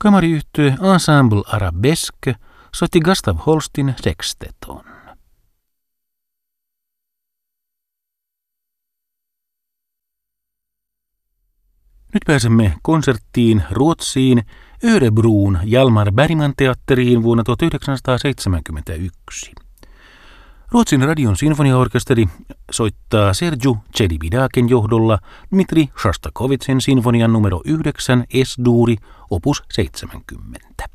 Kamariyhtye Ensemble Arabesque soitti Gustav Holstin sexteton. Nyt pääsemme konserttiin Ruotsiin Örebroon Hjalmar Bergman-teatteriin vuonna 1971. Ruotsin radion sinfoniaorkesteri soittaa Sergiu Celibidachen johdolla Dmitri Shostakovich'n sinfonian numero 9 S-duuri opus 70.